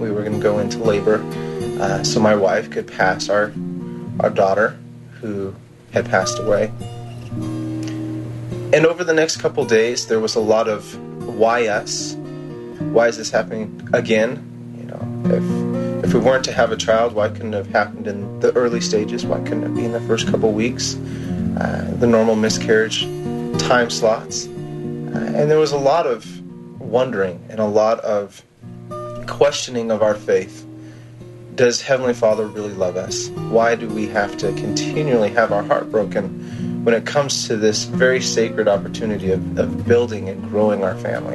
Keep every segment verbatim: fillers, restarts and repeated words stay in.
we were going to go into labor uh, so my wife could pass our, our daughter who had passed away. And over the next couple days, there was a lot of why us? Why is this happening again? You know, if if we weren't to have a child, why couldn't it have happened in the early stages? Why couldn't it be in the first couple weeks? Uh, the normal miscarriage time slots. Uh, and there was a lot of wondering and a lot of questioning of our faith. Does Heavenly Father really love us? Why do we have to continually have our heart broken when it comes to this very sacred opportunity of, of building and growing our family?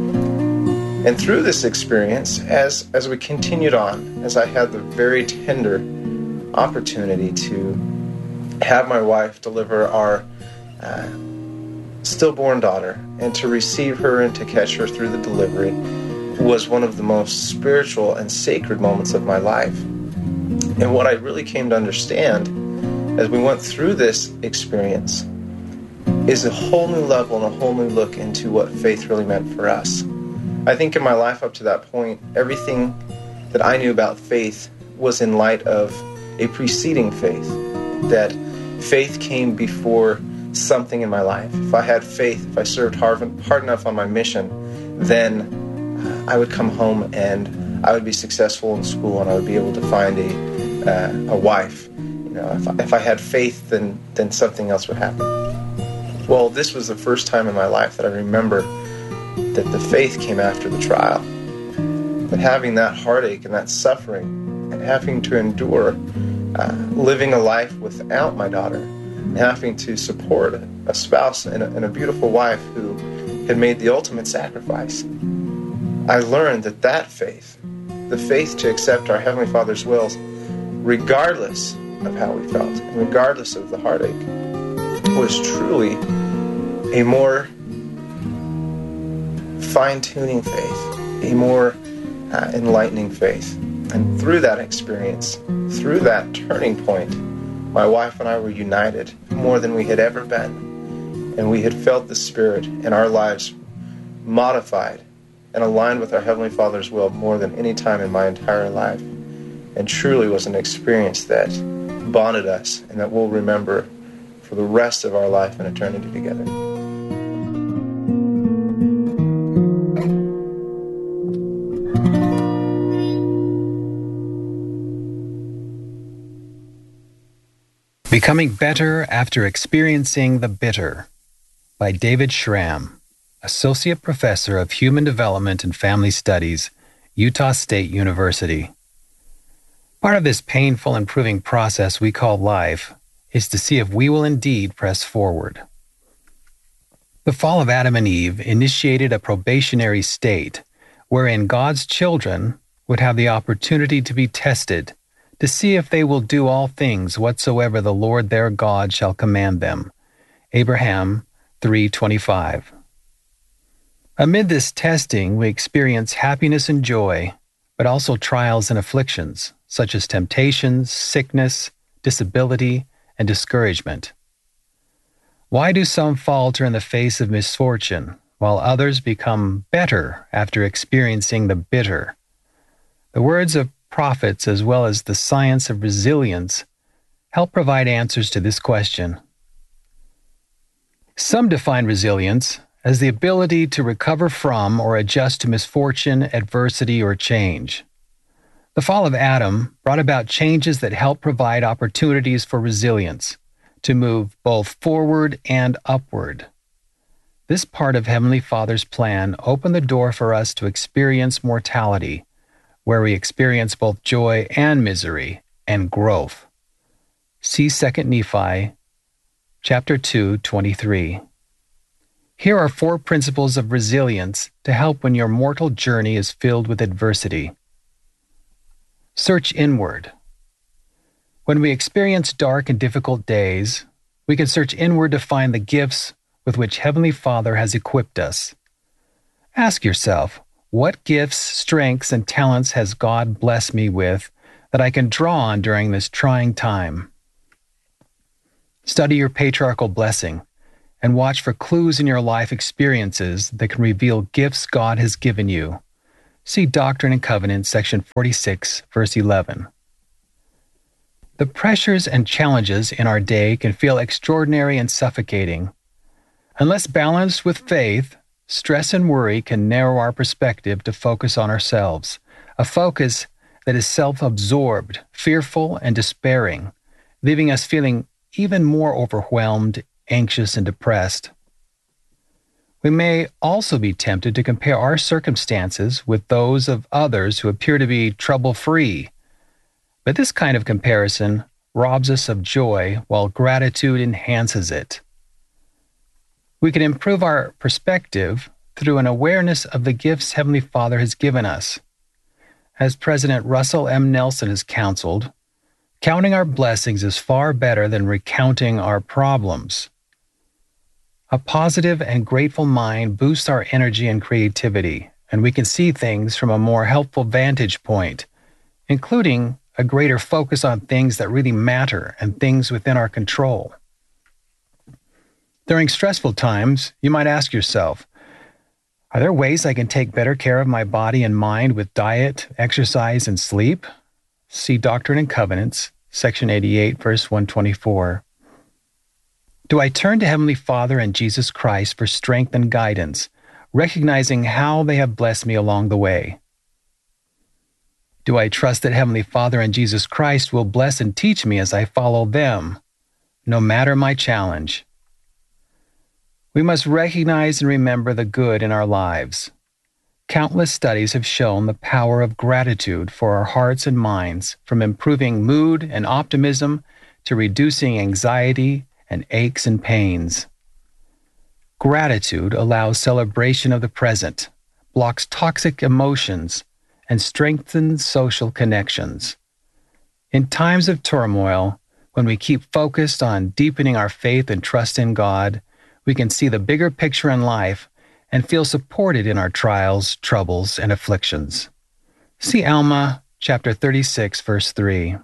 And through this experience, as, as we continued on, as I had the very tender opportunity to have my wife deliver our uh, stillborn daughter and to receive her and to catch her through the delivery was one of the most spiritual and sacred moments of my life. And what I really came to understand as we went through this experience is a whole new level and a whole new look into what faith really meant for us. I think in my life up to that point, everything that I knew about faith was in light of a preceding faith, that faith came before something in my life. If I had faith, if I served hard, hard enough on my mission, then uh, I would come home and I would be successful in school and I would be able to find a uh, a wife. You know, if I, if I had faith, then then something else would happen. Well, this was the first time in my life that I remember that the faith came after the trial. That having that heartache and that suffering and having to endure uh, living a life without my daughter, and having to support a spouse and a, and a beautiful wife who had made the ultimate sacrifice, I learned that that faith, the faith to accept our Heavenly Father's wills, regardless of how we felt, and regardless of the heartache, was truly a more fine-tuning faith, a more uh, enlightening faith. And through that experience, through that turning point, my wife and I were united more than we had ever been. And we had felt the Spirit in our lives modified and aligned with our Heavenly Father's will more than any time in my entire life. And truly was an experience that bonded us and that we'll remember for the rest of our life and eternity together. Becoming Better After Experiencing the Bitter by David Schramm, Associate Professor of Human Development and Family Studies, Utah State University. Part of this painful and proving process we call life is to see if we will indeed press forward. The fall of Adam and Eve initiated a probationary state wherein God's children would have the opportunity to be tested to see if they will do all things whatsoever the Lord their God shall command them. Abraham three twenty-five. Amid this testing, we experience happiness and joy, but also trials and afflictions, such as temptations, sickness, disability, and discouragement. Why do some falter in the face of misfortune, while others become better after experiencing the bitter? The words of prophets, as well as the science of resilience, help provide answers to this question. Some define resilience as the ability to recover from or adjust to misfortune, adversity, or change. The fall of Adam brought about changes that help provide opportunities for resilience, to move both forward and upward. This part of Heavenly Father's plan opened the door for us to experience mortality, where we experience both joy and misery and growth. See Second Nephi, chapter two, twenty-three. Here are four principles of resilience to help when your mortal journey is filled with adversity. Search inward. When we experience dark and difficult days, we can search inward to find the gifts with which Heavenly Father has equipped us. Ask yourself, what gifts, strengths, and talents has God blessed me with that I can draw on during this trying time? Study your patriarchal blessing and watch for clues in your life experiences that can reveal gifts God has given you. See Doctrine and Covenants, section forty-six, verse eleven. The pressures and challenges in our day can feel extraordinary and suffocating. Unless balanced with faith, stress and worry can narrow our perspective to focus on ourselves, a focus that is self-absorbed, fearful, and despairing, leaving us feeling even more overwhelmed, anxious, and depressed. We may also be tempted to compare our circumstances with those of others who appear to be trouble-free. But this kind of comparison robs us of joy while gratitude enhances it. We can improve our perspective through an awareness of the gifts Heavenly Father has given us. As President Russell M. Nelson has counseled, counting our blessings is far better than recounting our problems. A positive and grateful mind boosts our energy and creativity, and we can see things from a more helpful vantage point, including a greater focus on things that really matter and things within our control. During stressful times, you might ask yourself, are there ways I can take better care of my body and mind with diet, exercise, and sleep? See Doctrine and Covenants, section eighty-eight, verse one twenty-four. Do I turn to Heavenly Father and Jesus Christ for strength and guidance, recognizing how they have blessed me along the way? Do I trust that Heavenly Father and Jesus Christ will bless and teach me as I follow them, no matter my challenge? We must recognize and remember the good in our lives. Countless studies have shown the power of gratitude for our hearts and minds, from improving mood and optimism to reducing anxiety and aches and pains. Gratitude allows celebration of the present, blocks toxic emotions, and strengthens social connections. In times of turmoil, when we keep focused on deepening our faith and trust in God, we can see the bigger picture in life and feel supported in our trials, troubles, and afflictions. See Alma, chapter thirty-six, verse three.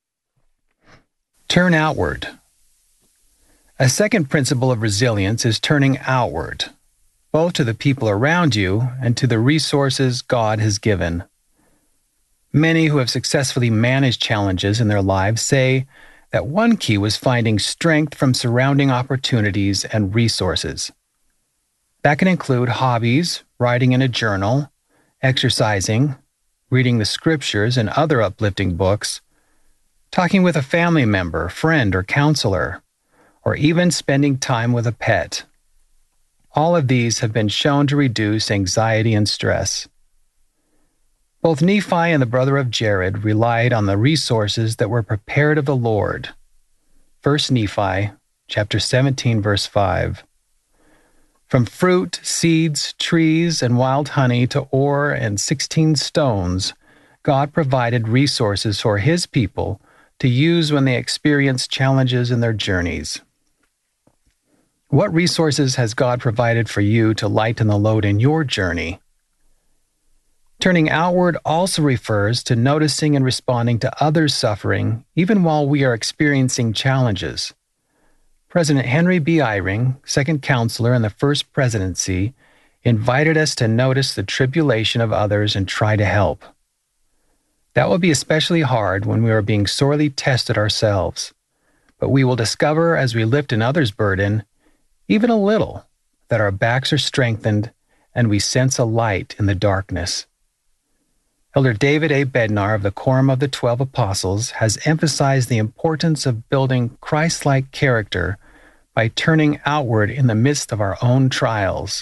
Turn outward. A second principle of resilience is turning outward, both to the people around you and to the resources God has given. Many who have successfully managed challenges in their lives say that one key was finding strength from surrounding opportunities and resources. That can include hobbies, writing in a journal, exercising, reading the scriptures and other uplifting books, talking with a family member, friend, or counselor, or even spending time with a pet. All of these have been shown to reduce anxiety and stress. Both Nephi and the brother of Jared relied on the resources that were prepared of the Lord. First Nephi, chapter seventeen, verse five. From fruit, seeds, trees, and wild honey to ore and sixteen stones, God provided resources for His people to use when they experience challenges in their journeys. What resources has God provided for you to lighten the load in your journey? Turning outward also refers to noticing and responding to others' suffering, even while we are experiencing challenges. President Henry B. Eyring, second counselor in the first presidency, invited us to notice the tribulation of others and try to help. That will be especially hard when we are being sorely tested ourselves, but we will discover as we lift another's burden, even a little, that our backs are strengthened and we sense a light in the darkness. Elder David A. Bednar of the Quorum of the Twelve Apostles has emphasized the importance of building Christ-like character by turning outward in the midst of our own trials.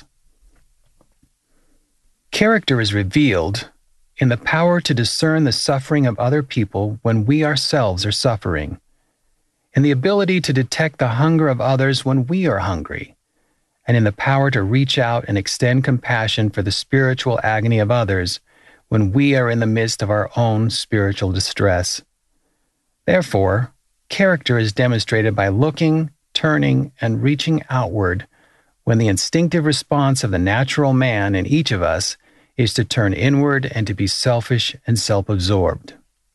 Character is revealed in the power to discern the suffering of other people when we ourselves are suffering, in the ability to detect the hunger of others when we are hungry, and in the power to reach out and extend compassion for the spiritual agony of others when we are in the midst of our own spiritual distress. Therefore, character is demonstrated by looking, turning, and reaching outward when the instinctive response of the natural man in each of us is to turn inward and to be selfish and self-absorbed.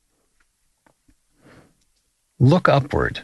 Look upward.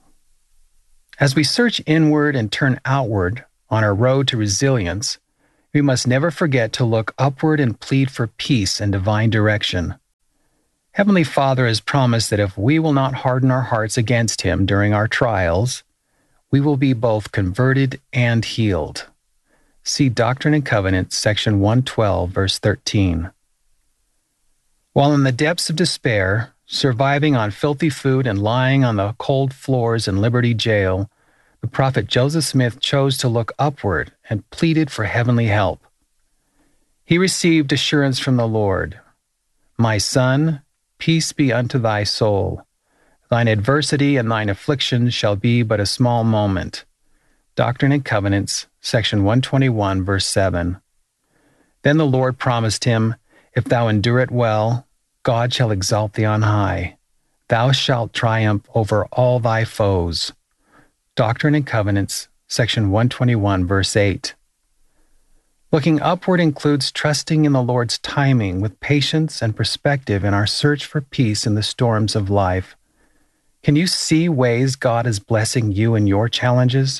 As we search inward and turn outward on our road to resilience, we must never forget to look upward and plead for peace and divine direction. Heavenly Father has promised that if we will not harden our hearts against Him during our trials, we will be both converted and healed. See Doctrine and Covenants, section one twelve, verse thirteen. While in the depths of despair, surviving on filthy food and lying on the cold floors in Liberty Jail, the prophet Joseph Smith chose to look upward and pleaded for heavenly help. He received assurance from the Lord, "My son, peace be unto thy soul. Thine adversity and thine affliction shall be but a small moment." Doctrine and Covenants, section one twenty-one, verse seven. Then the Lord promised him, "If thou endure it well, God shall exalt thee on high. Thou shalt triumph over all thy foes." Doctrine and Covenants, section one twenty-one, verse eight. Looking upward includes trusting in the Lord's timing with patience and perspective in our search for peace in the storms of life. Can you see ways God is blessing you in your challenges?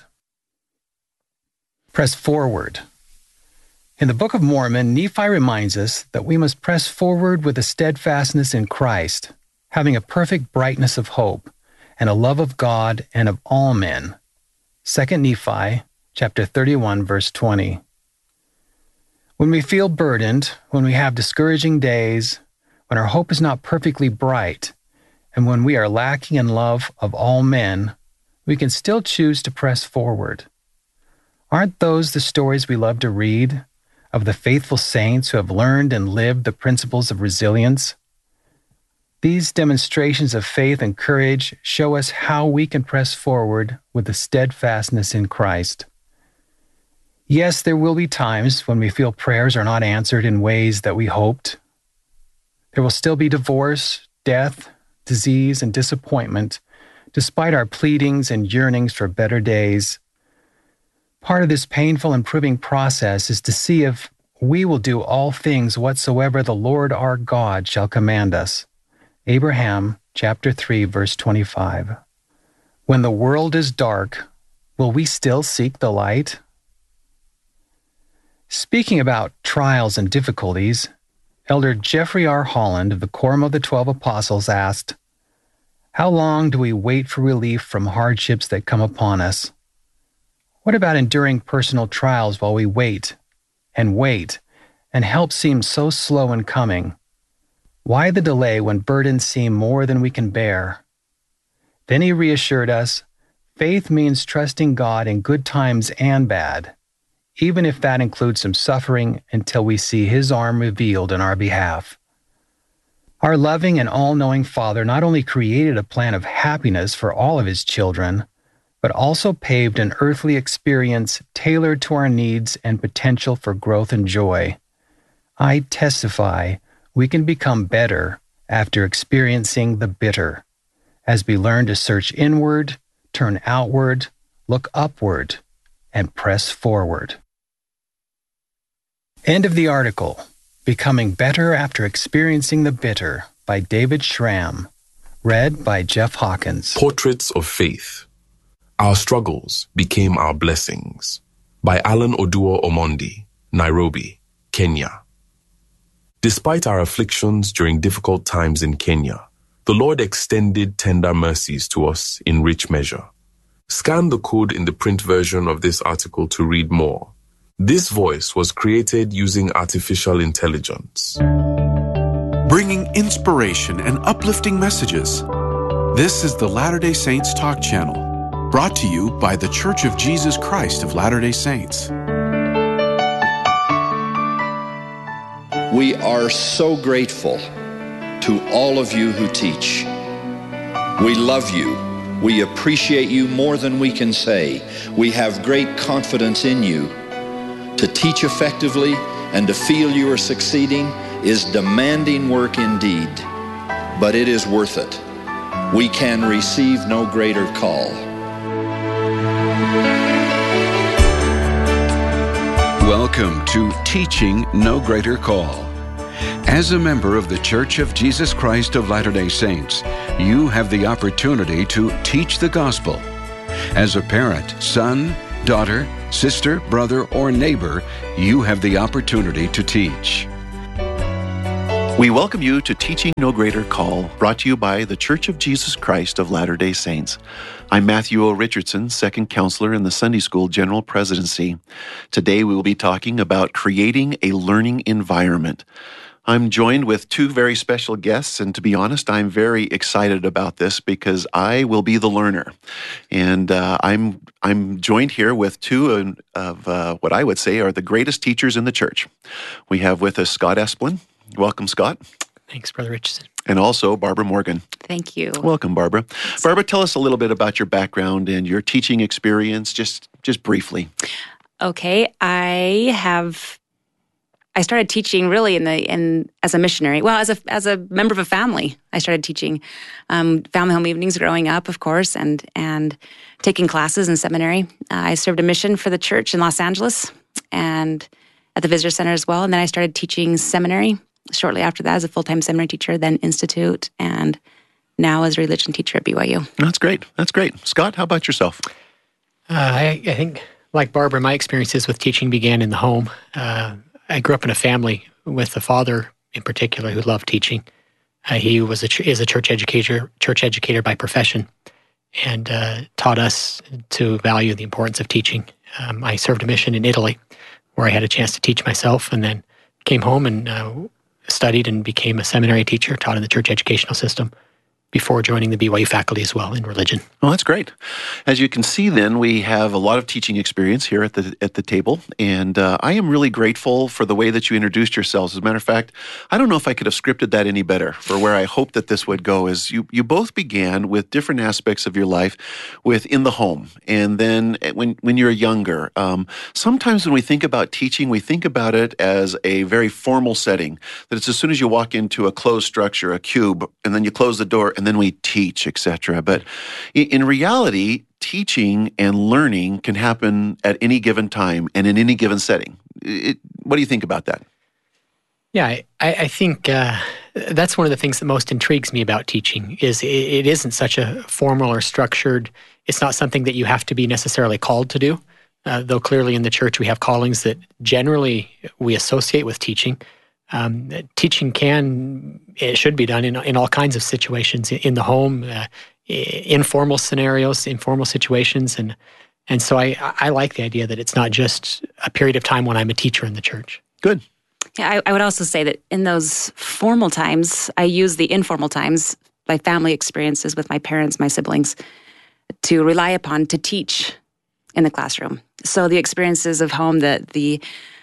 Press forward. In the Book of Mormon, Nephi reminds us that we must press forward with a steadfastness in Christ, having a perfect brightness of hope, and a love of God and of all men. Second Nephi, chapter thirty-one, verse twenty. When we feel burdened, when we have discouraging days, when our hope is not perfectly bright, and when we are lacking in love of all men, we can still choose to press forward. Aren't those the stories we love to read, of the faithful saints who have learned and lived the principles of resilience? These demonstrations of faith and courage show us how we can press forward with a steadfastness in Christ. Yes, there will be times when we feel prayers are not answered in ways that we hoped. There will still be divorce, death, disease, and disappointment, despite our pleadings and yearnings for better days. Part of this painful and proving process is to see if we will do all things whatsoever the Lord our God shall command us. Abraham, chapter three, verse twenty-five. When the world is dark, will we still seek the light? Speaking about trials and difficulties, Elder Jeffrey R. Holland of the Quorum of the Twelve Apostles asked, "How long do we wait for relief from hardships that come upon us? What about enduring personal trials while we wait and wait, and help seems so slow in coming? Why the delay when burdens seem more than we can bear?" Then he reassured us, faith means trusting God in good times and bad, even if that includes some suffering until we see His arm revealed in our behalf. Our loving and all-knowing Father not only created a plan of happiness for all of His children, but also paved an earthly experience tailored to our needs and potential for growth and joy. I testify we can become better after experiencing the bitter, as we learn to search inward, turn outward, look upward, and press forward. End of the article. Becoming Better After Experiencing the Bitter by David Schramm. Read by Jeff Hawkins. Portraits of Faith. Our Struggles Became Our Blessings by Alan Oduor Omondi, Nairobi, Kenya. Despite our afflictions during difficult times in Kenya, the Lord extended tender mercies to us in rich measure. Scan the code in the print version of this article to read more. This voice was created using artificial intelligence. Bringing inspiration and uplifting messages. This is the Latter-day Saints Talk Channel, brought to you by The Church of Jesus Christ of Latter-day Saints. We are so grateful to all of you who teach. We love you. We appreciate you more than we can say. We have great confidence in you. To teach effectively and to feel you are succeeding is demanding work indeed, but it is worth it. We can receive no greater call. Welcome to Teaching No Greater Call. As a member of The Church of Jesus Christ of Latter-day Saints, you have the opportunity to teach the gospel. As a parent, son, daughter, sister, brother, or neighbor, you have the opportunity to teach. We welcome you to Teaching No Greater Call, brought to you by the Church of Jesus Christ of Latter-day Saints. I'm Matthew O. Richardson, second counselor in the Sunday School General Presidency. Today we will be talking about creating a learning environment. I'm joined with two very special guests, and to be honest, I'm very excited about this because I will be the learner. And uh, I'm I'm joined here with two of, of uh, what I would say are the greatest teachers in the church. We have with us Scott Esplin. Welcome, Scott. Thanks, Brother Richardson. And also Barbara Morgan. Thank you. Welcome, Barbara. Thanks. Barbara, tell us a little bit about your background and your teaching experience, just just briefly. Okay, I have. I started teaching really in the in as a missionary. Well, as a as a member of a family, I started teaching um, family home evenings growing up, of course, and and taking classes in seminary. Uh, I served a mission for the church in Los Angeles and at the Visitor Center as well. And then I started teaching seminary shortly after that as a full-time seminary teacher, then institute, and now as a religion teacher at B Y U. That's great. That's great. Scott, how about yourself? Uh, I, I think, like Barbara, my experiences with teaching began in the home. Uh, I grew up in a family with a father in particular who loved teaching. Uh, he was a is a church educator, church educator by profession, and uh, taught us to value the importance of teaching. Um, I served a mission in Italy, where I had a chance to teach myself, and then came home and uh, studied and became a seminary teacher, taught in the church educational system, before joining the B Y U faculty as well in religion. Well, that's great. As you can see then, we have a lot of teaching experience here at the at the table, and uh, I am really grateful for the way that you introduced yourselves. As a matter of fact, I don't know if I could have scripted that any better for where I hoped that this would go. Is you, you both began with different aspects of your life within the home, and then when, when you're younger. Um, sometimes when we think about teaching, we think about it as a very formal setting, that it's as soon as you walk into a closed structure, a cube, and then you close the door, and then we teach, et cetera. But in reality, teaching and learning can happen at any given time and in any given setting. It, what do you think about that? Yeah, I, I think uh, that's one of the things that most intrigues me about teaching is it, it isn't such a formal or structured, it's not something that you have to be necessarily called to do, uh, though clearly in the church we have callings that generally we associate with teaching. Um, teaching can, it should be done in in all kinds of situations, in, in the home, uh, informal scenarios, informal situations, and and so I, I like the idea that it's not just a period of time when I'm a teacher in the church. Good. Yeah, I, I would also say that in those formal times, I use the informal times, my family experiences with my parents, my siblings, to rely upon to teach in the classroom. So the experiences of home, the the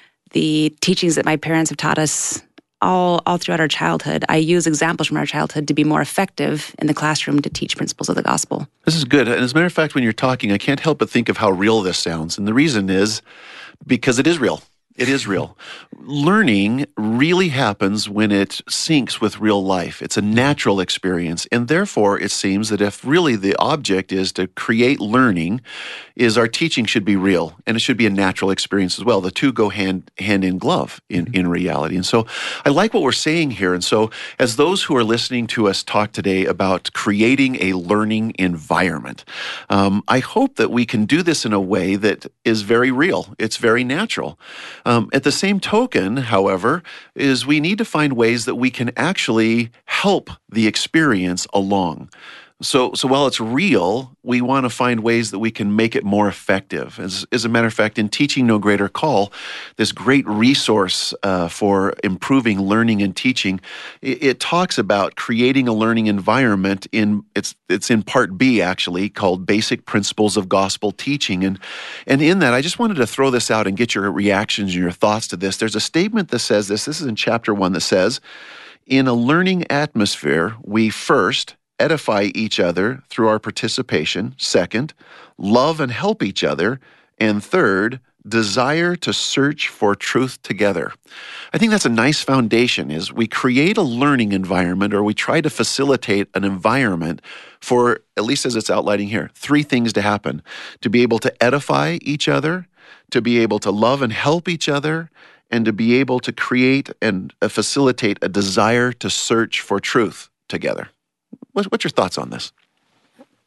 The teachings that my parents have taught us all all throughout our childhood, I use examples from our childhood to be more effective in the classroom to teach principles of the gospel. This is good. And as a matter of fact, when you're talking, I can't help but think of how real this sounds. And the reason is because it is real. It is real. Learning really happens when it syncs with real life. It's a natural experience. And therefore, it seems that if really the object is to create learning, is our teaching should be real. And it should be a natural experience as well. The two go hand, hand in glove in, in reality. And so I like what we're saying here. And so as those who are listening to us talk today about creating a learning environment, um, I hope that we can do this in a way that is very real. It's very natural. Um, at the same token, however, is we need to find ways that we can actually help the experience along. So, so while it's real, we want to find ways that we can make it more effective. As, as a matter of fact, in Teaching No Greater Call, this great resource uh, for improving learning and teaching, it, it talks about creating a learning environment. In it's it's in Part B actually, called Basic Principles of Gospel Teaching, and and in that, I just wanted to throw this out and get your reactions and your thoughts to this. There's a statement that says this. This is in Chapter One that says, "In a learning atmosphere, we first edify each other through our participation. Second, love and help each other. And third, desire to search for truth together." I think that's a nice foundation, is we create a learning environment, or we try to facilitate an environment for, at least as it's outlining here, three things to happen: to be able to edify each other, to be able to love and help each other, and to be able to create and uh, facilitate a desire to search for truth together. What's your thoughts on this?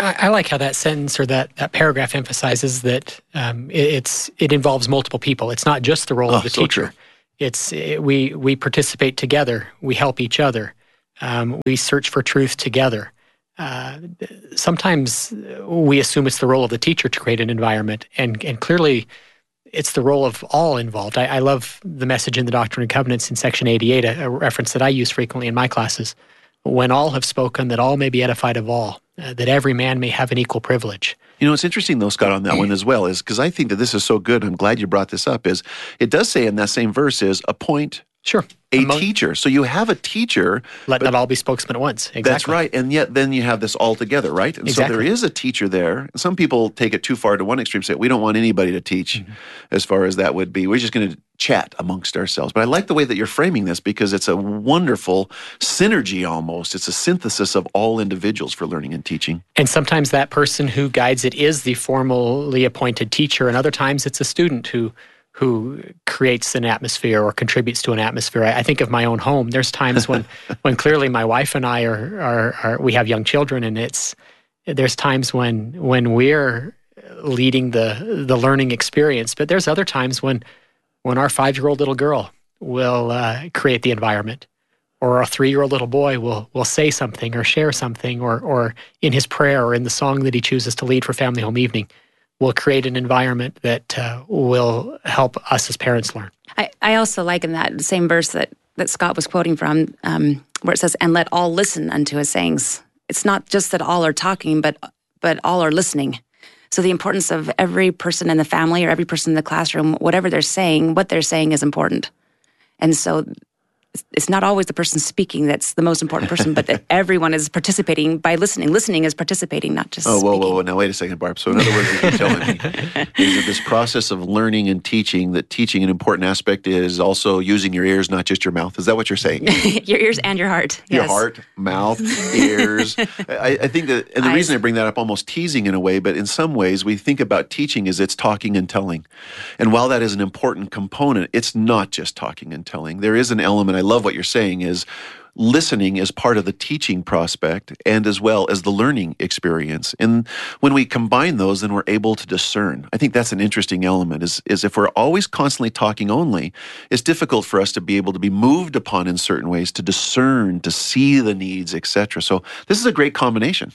I, I like how that sentence or that, that paragraph emphasizes that um, it, it's it involves multiple people. It's not just the role Oh, of the so teacher. true. It's it, we we participate together. We help each other. Um, we search for truth together. Uh, sometimes we assume it's the role of the teacher to create an environment, and and clearly it's the role of all involved. I, I love the message in the Doctrine and Covenants in section eighty-eight, a, a reference that I use frequently in my classes. When all have spoken, that all may be edified of all, uh, that every man may have an equal privilege. You know, what's interesting, though, Scott, on that one as well, is because I think that this is so good, I'm glad you brought this up, is it does say in that same verse is appoint Sure. a Among- teacher. So you have a teacher. Let but not all be spokesmen at once. Exactly. That's right. And yet then you have this all together, right? And Exactly. so there is a teacher there. Some people take it too far to one extreme, say, we don't want anybody to teach Mm-hmm. as far as that would be. We're just going to chat amongst ourselves. But I like the way that you're framing this because it's a wonderful synergy almost. It's a synthesis of all individuals for learning and teaching. And sometimes that person who guides it is the formally appointed teacher, and other times it's a student who who creates an atmosphere or contributes to an atmosphere. I, I think of my own home. There's times when, when clearly my wife and I are, are, are we have young children, and it's there's times when when we're leading the the learning experience. But there's other times when when our five-year-old little girl will uh, create the environment, or a three-year-old little boy will will say something or share something, or or in his prayer or in the song that he chooses to lead for family home evening, will create an environment that uh, will help us as parents learn. I, I also like in that same verse that, that Scott was quoting from, um, where it says, and let all listen unto his sayings. It's not just that all are talking, but but all are listening. So the importance of every person in the family or every person in the classroom, whatever they're saying, what they're saying is important. And so it's not always the person speaking that's the most important person, but that everyone is participating by listening. Listening is participating, not just Oh, whoa, speaking. whoa, whoa. Now, wait a second, Barb. So in other words, what you're telling me is that this process of learning and teaching, that teaching, an important aspect is also using your ears, not just your mouth. Is that what you're saying? Your ears and your heart. Your Yes. heart, mouth, ears. I, I think that, and the Eyes. reason I bring that up, almost teasing in a way, but in some ways we think about teaching as it's talking and telling. And while that is an important component, it's not just talking and telling. There is an element, I love what you're saying, is listening is part of the teaching prospect and as well as the learning experience. And when we combine those, then we're able to discern. I think that's an interesting element, is, is if we're always constantly talking only, it's difficult for us to be able to be moved upon in certain ways, to discern, to see the needs, et cetera. So this is a great combination.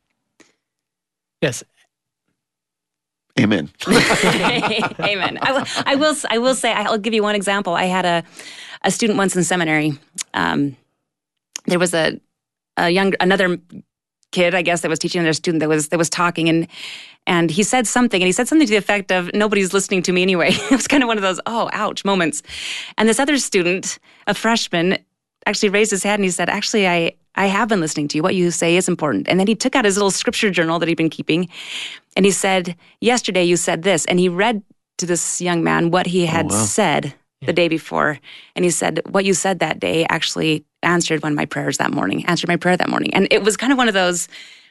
Yes. Amen. Amen. I will, I will. I will say. I'll give you one example. I had a, a student once in seminary. Um, there was a, a young another kid, I guess, that was teaching another student that was that was talking, and and he said something, and he said something to the effect of, "Nobody's listening to me anyway." It was kind of one of those, "Oh, ouch" moments. And this other student, a freshman, actually raised his head and he said, "Actually, I." I have been listening to you. What you say is important." And then he took out his little scripture journal that he'd been keeping, and he said, "Yesterday you said this." And he read to this young man what he had Oh, wow. said the day before. And he said, "What you said that day actually answered one of my prayers that morning, answered my prayer that morning." And it was kind of one of those,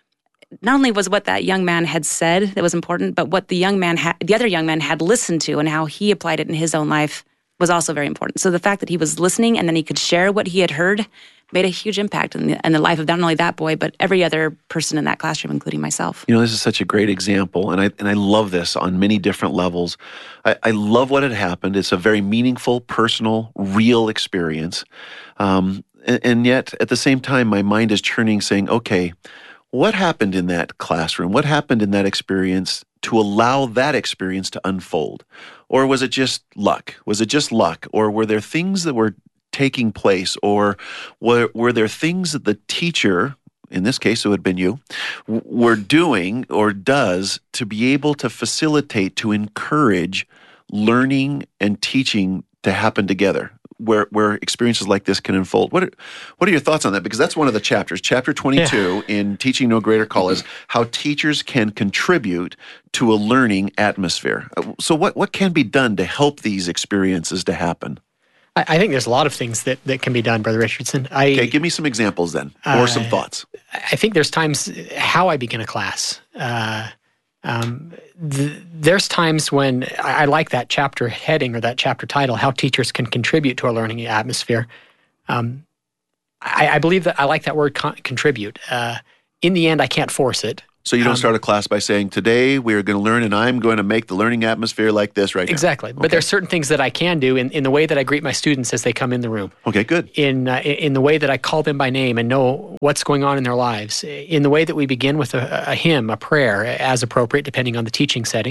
not only was what that young man had said that was important, but what the young man had, the other young man had listened to and how he applied it in his own life was also very important. So the fact that he was listening and then he could share what he had heard made a huge impact in the, in the life of not only that boy, but every other person in that classroom, including myself. You know, this is such a great example, and I and I love this on many different levels. I, I love what had happened. It's a very meaningful, personal, real experience. Um, and, and yet, at the same time, my mind is churning, saying, okay, what happened in that classroom? What happened in that experience to allow that experience to unfold? Or was it just luck? Was it just luck? Or were there things that were taking place, or were, were there things that the teacher, in this case it would have been you, w- were doing or does to be able to facilitate, to encourage learning and teaching to happen together, where where experiences like this can unfold? What are, what are your thoughts on that? Because that's one of the chapters. Chapter twenty-two yeah. in Teaching No Greater Call is how teachers can contribute to a learning atmosphere. So what, what can be done to help these experiences to happen? I think there's a lot of things that, that can be done, Brother Richardson. I, okay, give me some examples then, or uh, some thoughts. I think there's times how I begin a class. Uh, um, th- there's times when I, I like that chapter heading or that chapter title, how teachers can contribute to a learning atmosphere. Um, I, I believe that I like that word con- contribute. Uh, in the end, I can't force it. So you don't Um, start a class by saying, today we are going to learn and I'm going to make the learning atmosphere like this right now. Exactly. But Okay. there's certain things that I can do in, in the way that I greet my students as they come in the room. Okay, good. In, uh, in the way that I call them by name and know what's going on in their lives. In the way that we begin with a, a hymn, a prayer, as appropriate, depending on the teaching setting.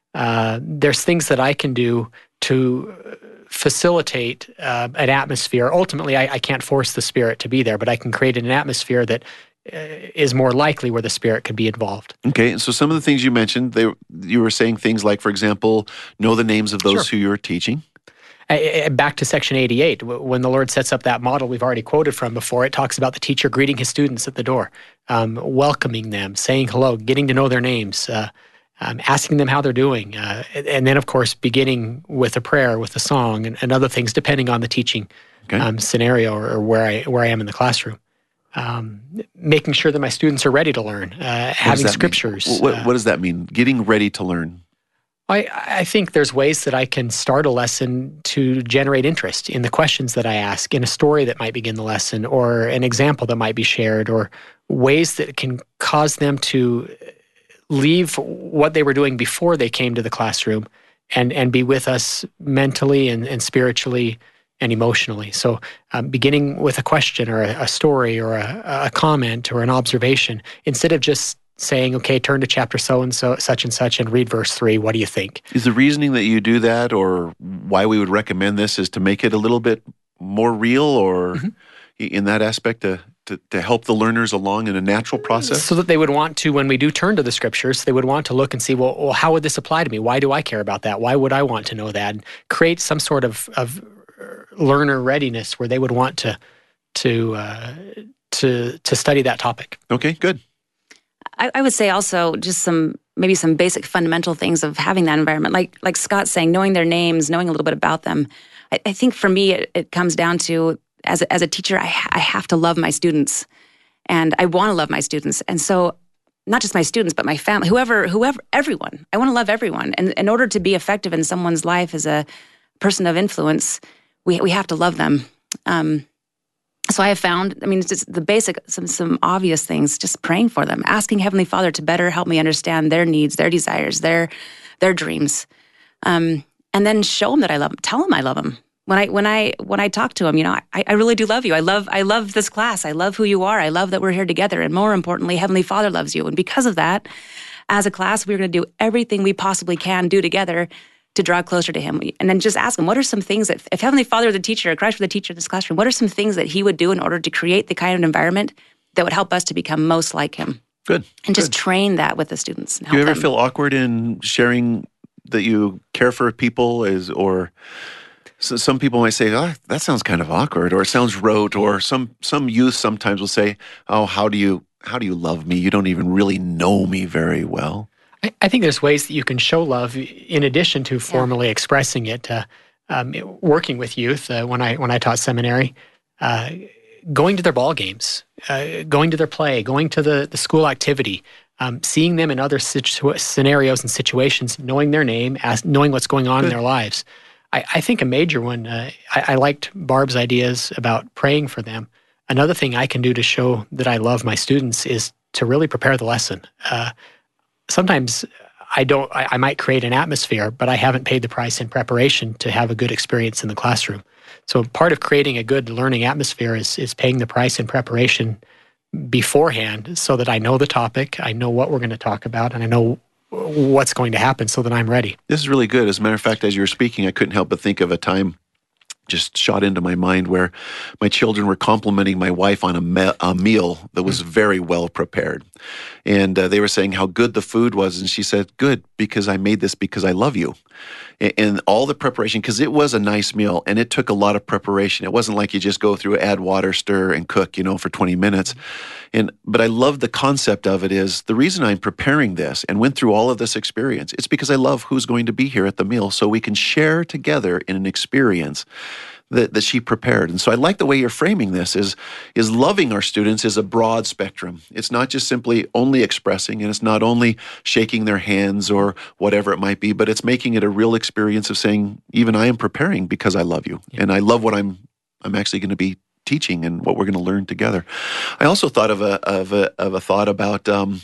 Uh, there's things that I can do to facilitate uh, an atmosphere. Ultimately, I, I can't force the Spirit to be there, but I can create an atmosphere that uh, is more likely where the Spirit could be involved. Okay, so some of the things you mentioned, they, you were saying things like, for example, know the names of those Sure. who you're teaching. I- I- Back to section eighty-eight, w- when the Lord sets up that model we've already quoted from before, it talks about the teacher greeting his students at the door, um, welcoming them, saying hello, getting to know their names, uh, um, asking them how they're doing, uh, and, and then, of course, beginning with a prayer, with a song, and, and other things, depending on the teaching Okay. um, scenario or, or where I where I am in the classroom. Um, making sure that my students are ready to learn, uh, What does having that mean? scriptures. What, uh, what does that mean? Getting ready to learn. I, I think there's ways that I can start a lesson to generate interest in the questions that I ask, in a story that might begin the lesson, or an example that might be shared, or ways that can cause them to leave what they were doing before they came to the classroom and, and be with us mentally and, and spiritually and emotionally. So um, beginning with a question or a, a story or a, a comment or an observation, instead of just saying, okay, turn to chapter so-and-so, such and such, and read verse three. What do you think? Is the reasoning that you do that, or why we would recommend this, is to make it a little bit more real, or Mhm. in that aspect to, to, to help the learners along in a natural process? So that they would want to, when we do turn to the scriptures, they would want to look and see, well, well how would this apply to me? Why do I care about that? Why would I want to know that? And create some sort of, of learner readiness where they would want to to uh, to to study that topic. Okay, good. I, I would say also just some maybe some basic fundamental things of having that environment, like like Scott's saying, knowing their names, knowing a little bit about them. I, I think for me, it, it comes down to as a, as a teacher, I, I have to love my students, and I want to love my students, and so not just my students, but my family, whoever, whoever, everyone. I want to love everyone, and in order to be effective in someone's life as a person of influence, we we have to love them. Um, So I have found, I mean, it's just the basic, some some obvious things, just praying for them, asking Heavenly Father to better help me understand their needs, their desires, their their dreams, um, and then show them that I love them. Tell them I love them. When I when I when I talk to them, you know, I, I really do love you. I love I love this class. I love who you are. I love that we're here together. And more importantly, Heavenly Father loves you. And because of that, as a class, we're going to do everything we possibly can do together to draw closer to Him. And then just ask Him, what are some things that, if Heavenly Father were the teacher, or Christ were the teacher of this classroom, what are some things that He would do in order to create the kind of environment that would help us to become most like Him? Good. And just Good. train that with the students. And Do you help ever them. feel awkward in sharing that you care for people, is or so some people might say, oh, that sounds kind of awkward, or it sounds rote, or some some youth sometimes will say, oh, how do you how do you love me? You don't even really know me very well. I, I think there's ways that you can show love in addition to formally yeah. expressing it. Uh, um, working with youth uh, when I when I taught seminary, uh, going to their ball games, uh, going to their play, going to the, the school activity, um, seeing them in other situ- scenarios and situations, knowing their name, as, knowing what's going on Good. in their lives. I, I think a major one, uh, I, I liked Barb's ideas about praying for them. Another thing I can do to show that I love my students is to really prepare the lesson. Uh, sometimes I don't, I, I might create an atmosphere, but I haven't paid the price in preparation to have a good experience in the classroom. So part of creating a good learning atmosphere is, is paying the price in preparation beforehand so that I know the topic, I know what we're going to talk about, and I know what's going to happen so that I'm ready. This is really good. As a matter of fact, as you were speaking, I couldn't help but think of a time just shot into my mind where my children were complimenting my wife on a, me- a meal that was very well prepared. And uh, they were saying how good the food was. And she said, good, because I made this because I love you. And, and all the preparation, because it was a nice meal and it took a lot of preparation. It wasn't like you just go through, add water, stir, and cook, you know, for twenty minutes. And but I love the concept of it is the reason I'm preparing this and went through all of this experience, it's because I love who's going to be here at the meal so we can share together in an experience that, that she prepared. And so I like the way you're framing this is, is loving our students is a broad spectrum. It's not just simply only expressing, and it's not only shaking their hands or whatever it might be, but it's making it a real experience of saying, even I am preparing because I love you. Yeah. And I love what I'm I'm actually going to be teaching and what we're going to learn together. I also thought of a of a of a thought about um,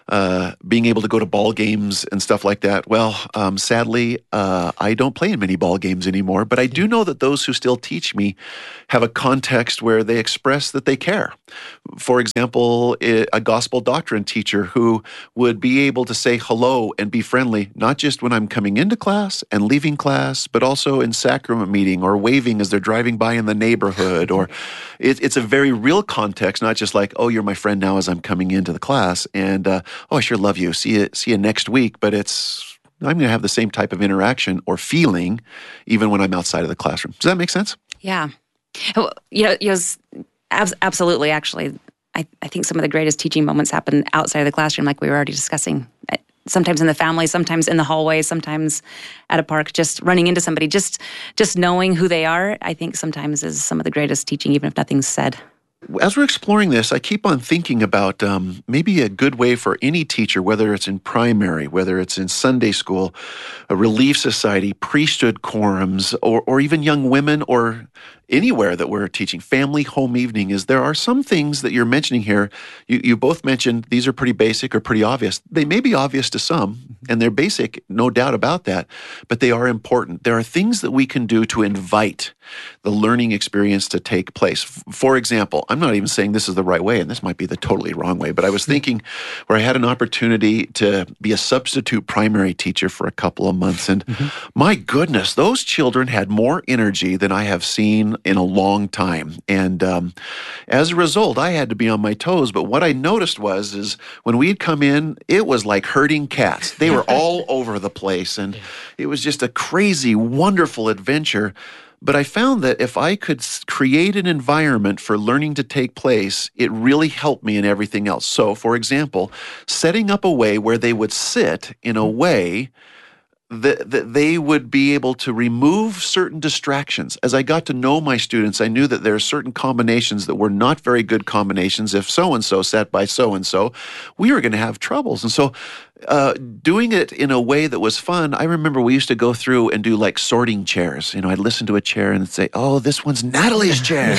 uh, being able to go to ball games and stuff like that. Well, um, sadly, uh, I don't play in many ball games anymore, but I do know that those who still teach me have a context where they express that they care. For example, a gospel doctrine teacher who would be able to say hello and be friendly, not just when I'm coming into class and leaving class, but also in sacrament meeting or waving as they're driving by in the neighborhood. Or it, it's a very real context, not just like, oh, you're my friend now as I'm coming into the class, and uh, oh, I sure love you. See you, see you next week. But it's I'm going to have the same type of interaction or feeling even when I'm outside of the classroom. Does that make sense? Yeah. Well, you know, yes, absolutely. Actually, I, I think some of the greatest teaching moments happen outside of the classroom, like we were already discussing. Sometimes in the family, sometimes in the hallway, sometimes at a park, just running into somebody, just just knowing who they are, I think sometimes is some of the greatest teaching, even if nothing's said. As we're exploring this, I keep on thinking about um, maybe a good way for any teacher, whether it's in primary, whether it's in Sunday school, a relief society, priesthood quorums, or, or even young women or anywhere that we're teaching, family home evening, is there are some things that you're mentioning here. You, you both mentioned these are pretty basic or pretty obvious. They may be obvious to some, and they're basic, no doubt about that, but they are important. There are things that we can do to invite the learning experience to take place. For example, I'm not even saying this is the right way, and this might be the totally wrong way, but I was thinking where I had an opportunity to be a substitute primary teacher for a couple of months, and mm-hmm. my goodness, those children had more energy than I have seen in a long time. And um, as a result, I had to be on my toes. But what I noticed was, is when we'd come in, it was like herding cats. They were all over the place, and it was just a crazy, wonderful adventure. But I found that if I could create an environment for learning to take place, it really helped me in everything else. So, for example, setting up a way where they would sit in a way that, that they would be able to remove certain distractions. As I got to know my students, I knew that there are certain combinations that were not very good combinations. If so-and-so sat by so-and-so, we were going to have troubles. And so uh, doing it in a way that was fun, I remember we used to go through and do like sorting chairs. You know, I'd listen to a chair and say, oh, this one's Natalie's chair.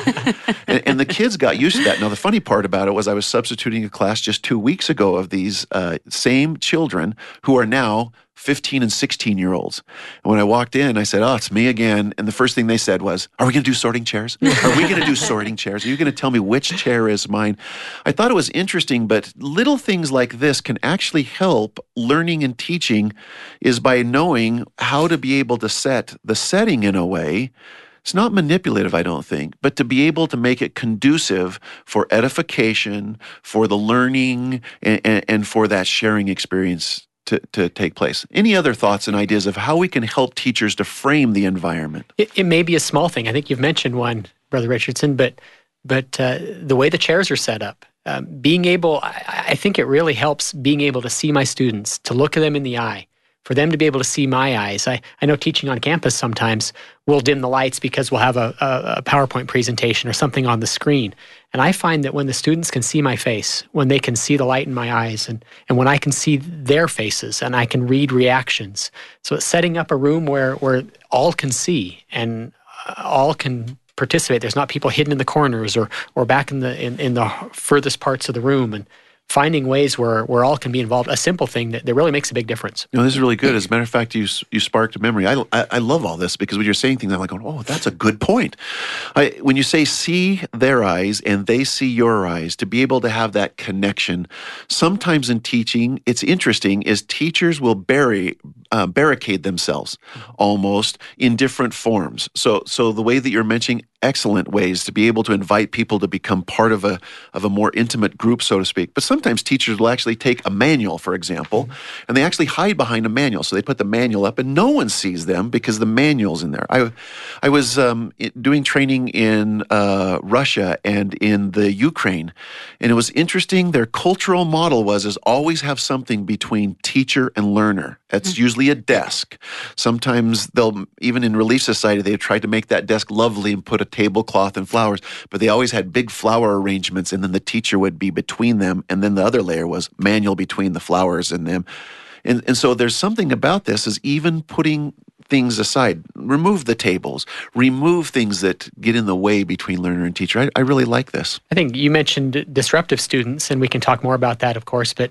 and, and the kids got used to that. Now, the funny part about it was I was substituting a class just two weeks ago of these uh, same children who are now fifteen and sixteen year olds. And when I walked in, I said, oh, it's me again. And the first thing they said was, are we going to do sorting chairs? Are we going to do sorting chairs? Are you going to tell me which chair is mine? I thought it was interesting, but little things like this can actually help learning and teaching, is by knowing how to be able to set the setting in a way. It's not manipulative, I don't think, but to be able to make it conducive for edification, for the learning, and, and, and for that sharing experience To, to take place. Any other thoughts and ideas of how we can help teachers to frame the environment? It, it may be a small thing. I think you've mentioned one, Brother Richardson, but but uh, the way the chairs are set up, um, being able, I, I think it really helps being able to see my students, to look at them in the eye, for them to be able to see my eyes. I, I know teaching on campus sometimes we'll dim the lights because we'll have a, a, a PowerPoint presentation or something on the screen. And I find that when the students can see my face, when they can see the light in my eyes, and, and when I can see their faces and I can read reactions. So it's setting up a room where, where all can see and all can participate. There's not people hidden in the corners or or back in the in, in the furthest parts of the room, and finding ways where, where all can be involved, a simple thing that, that really makes a big difference. You know, this is really good. As a matter of fact, you you sparked a memory. I, I, I love all this because when you're saying things, I'm like, oh, that's a good point. I, when you say see their eyes and they see your eyes, to be able to have that connection, sometimes in teaching, it's interesting, is teachers will bury, uh, barricade themselves almost in different forms. So, so the way that you're mentioning, excellent ways to be able to invite people to become part of a of a more intimate group, so to speak. But sometimes teachers will actually take a manual, for example, mm-hmm. and they actually hide behind a manual. So they put the manual up and no one sees them because the manual's in there. I I was um, doing training in uh, Russia and in the Ukraine, and it was interesting. Their cultural model was is always have something between teacher and learner. It's mm-hmm. usually a desk. Sometimes they'll, even in Relief Society, they tried to make that desk lovely and put a tablecloth and flowers, but they always had big flower arrangements, and then the teacher would be between them, and then the other layer was manual between the flowers and them. And, and so there's something about this, is even putting things aside, remove the tables, remove things that get in the way between learner and teacher. I, I really like this. I think you mentioned disruptive students, and we can talk more about that, of course, but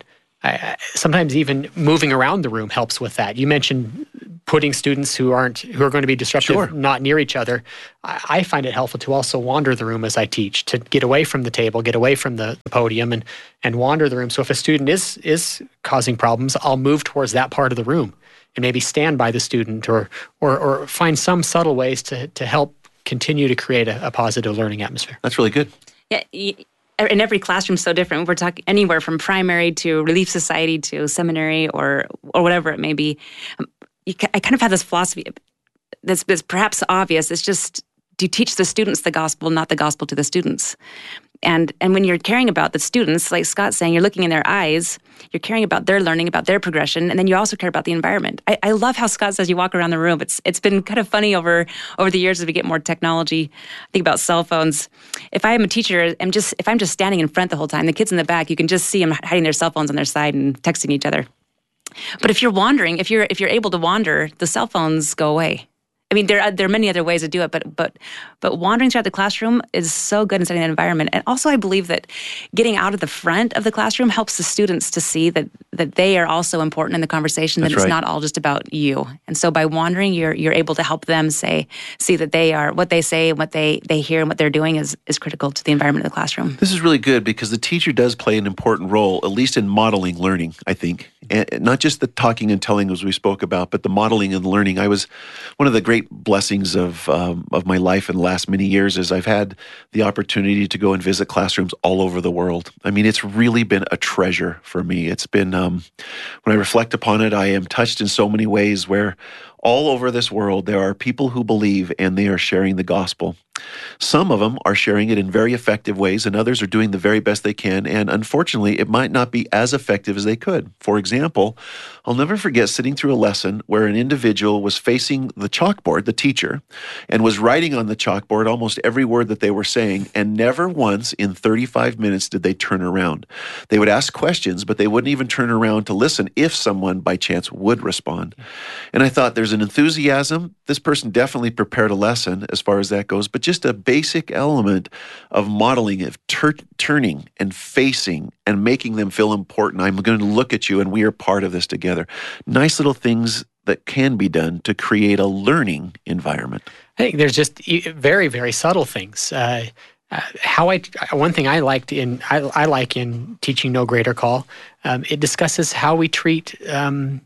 I, sometimes even moving around the room helps with that. You mentioned putting students who aren't who are going to be disruptive Sure. not near each other. I, I find it helpful to also wander the room as I teach, to get away from the table, get away from the, the podium, and and wander the room. So if a student is is causing problems, I'll move towards that part of the room and maybe stand by the student, or or, or find some subtle ways to to help continue to create a, a positive learning atmosphere. That's really good. Yeah. Y- And every classroom's so different. We're talking anywhere from primary to Relief Society to seminary, or or whatever it may be. Um, you, I kind of have this philosophy that's, that's perhaps obvious. It's just, do you teach the students the gospel, not the gospel to the students? And and when you're caring about the students, like Scott's saying, you're looking in their eyes, you're caring about their learning, about their progression, and then you also care about the environment. I, I love how Scott says you walk around the room. It's it's been kind of funny over over the years as we get more technology. Think about cell phones. If I am a teacher, I'm just if I'm just standing in front the whole time, the kids in the back, you can just see them hiding their cell phones on their side and texting each other. But if you're wandering, if you're if you're able to wander, the cell phones go away. I mean, there are, there are many other ways to do it, but but but wandering throughout the classroom is so good in setting that environment. And also, I believe that getting out of the front of the classroom helps the students to see that that they are also important in the conversation. That's that it's right. not all just about you. And so, by wandering, you're you're able to help them say see that they are what they say, what they they hear, and what they're doing is is critical to the environment of the classroom. This is really good because the teacher does play an important role, at least in modeling learning, I think. And not just the talking and telling as we spoke about, but the modeling and learning. I was one of the great blessings of um, of my life in the last many years is I've had the opportunity to go and visit classrooms all over the world. I mean, it's really been a treasure for me. It's been, um, when I reflect upon it, I am touched in so many ways where all over this world, there are people who believe and they are sharing the gospel. Some of them are sharing it in very effective ways, and others are doing the very best they can. And unfortunately, it might not be as effective as they could. For example, I'll never forget sitting through a lesson where an individual was facing the chalkboard, the teacher, and was writing on the chalkboard almost every word that they were saying, and never once in thirty-five minutes did they turn around. They would ask questions, but they wouldn't even turn around to listen if someone by chance would respond. And I thought, there's an enthusiasm. This person definitely prepared a lesson as far as that goes, but just a basic element of modeling, of tur- turning and facing and making them feel important. I'm going to look at you and we are part of this together. Nice little things that can be done to create a learning environment. I think there's just very, very subtle things. Uh, uh, how I one thing I liked in I, I like in teaching No Greater Call, um, it discusses how we treat um,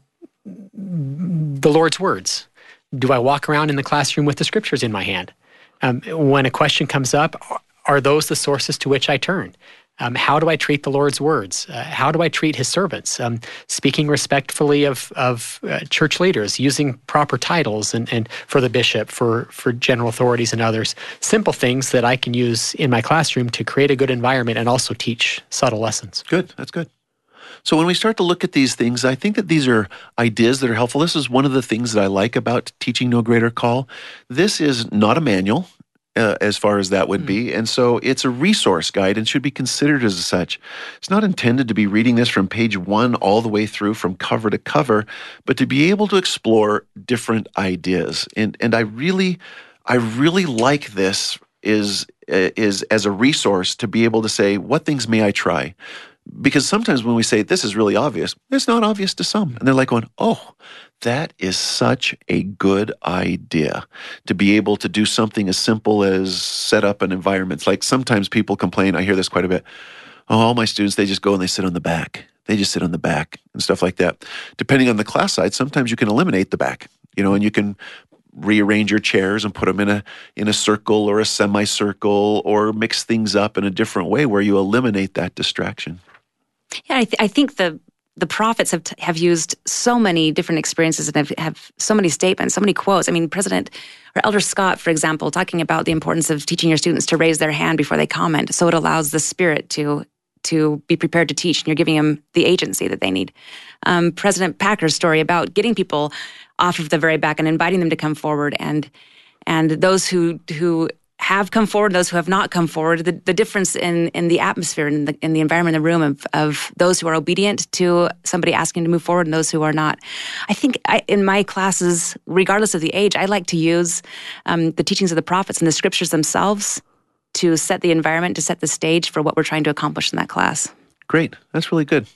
the Lord's words. Do I walk around in the classroom with the scriptures in my hand? Um, when a question comes up, are those the sources to which I turn? Um, how do I treat the Lord's words? Uh, how do I treat His servants? Um, speaking respectfully of of uh, church leaders, using proper titles and, and for the bishop, for for general authorities and others. Simple things that I can use in my classroom to create a good environment and also teach subtle lessons. Good, that's good. So when we start to look at these things, I think that these are ideas that are helpful. This is one of the things that I like about teaching No Greater Call. This is not a manual, uh, as far as that would mm. be. And so it's a resource guide and should be considered as such. It's not intended to be reading this from page one all the way through from cover to cover, but to be able to explore different ideas. And and I really, I really like this is is as a resource to be able to say, what things may I try? Because sometimes when we say, this is really obvious, it's not obvious to some. And they're like going, oh, that is such a good idea to be able to do something as simple as set up an environment. It's like sometimes people complain, I hear this quite a bit, oh, all my students, they just go and they sit on the back. They just sit on the back and stuff like that. Depending on the class size, sometimes you can eliminate the back, you know, and you can rearrange your chairs and put them in a in a circle or a semicircle or mix things up in a different way where you eliminate that distraction. Yeah, I, th- I think the the prophets have t- have used so many different experiences and have, have so many statements, so many quotes. I mean, President or Elder Scott, for example, talking about the importance of teaching your students to raise their hand before they comment, so it allows the Spirit to to be prepared to teach, and you're giving them the agency that they need. Um, President Packer's story about getting people off of the very back and inviting them to come forward, and and those who who have come forward, those who have not come forward, the, the difference in, in the atmosphere and in the, in the environment in the room of, of those who are obedient to somebody asking to move forward and those who are not. I think I, in my classes, regardless of the age, I like to use um, the teachings of the prophets and the scriptures themselves to set the environment, to set the stage for what we're trying to accomplish in that class. Great. That's really good.